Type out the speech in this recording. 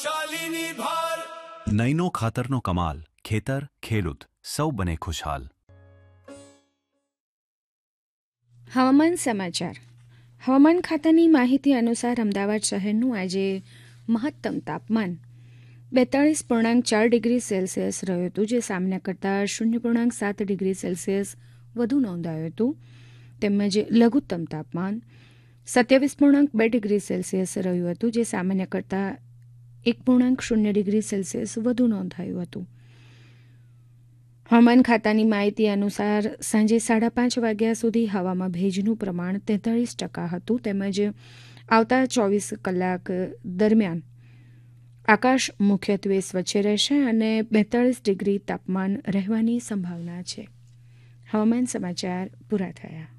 શાલીની ભાર. નૈનો ખાતરનો કમાલ, ખેતર ખેડૂત સૌ બને ખુશહાલ. હવામાન સમાચાર. હવામાન ખાતાની માહિતી અનુસાર અમદાવાદ શહેરનું આજે મહત્તમ તાપમાન 42.4 ડિગ્રી સેલ્સિયસ રહ્યું હતું, જે સામાન્ય કરતાં 0.7 ડિગ્રી સેલ્સિયસ વધુ નોંધાયું હતું. તેમજ લઘુત્તમ તાપમાન 27.2 ડિગ્રી સેલ્સિયસ રહ્યું હતું, જે સામાન્ય કરતાં 1.0 ડિગ્રી સેલ્સિયસ વધુ નોંધાયું હતું. હવામાન ખાતાની માહિતી અનુસાર સાંજે 5:30 વાગ્યા સુધી હવામાં ભેજનું પ્રમાણ 43% હતું. તેમજ આવતા 24 કલાક દરમિયાન આકાશ મુખ્યત્વે સ્વચ્છ રહેશે અને 42 ડિગ્રી તાપમાન રહેવાની સંભાવના છે. હવામાન સમાચાર પૂરા થયા.